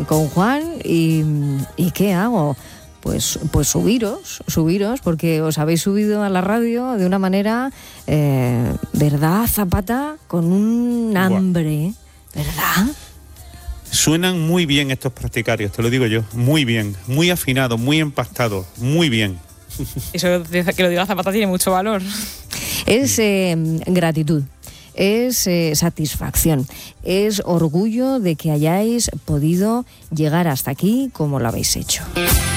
con Juan y ¿qué hago? Pues subiros, porque os habéis subido a la radio de una manera, ¿verdad, Zapata? Con un hambre, ¿verdad? Suenan muy bien estos practicarios, te lo digo yo, muy bien, muy afinados, muy empastados, muy bien. Eso que lo diga Zapata tiene mucho valor. Es gratitud, es satisfacción, es orgullo de que hayáis podido llegar hasta aquí como lo habéis hecho.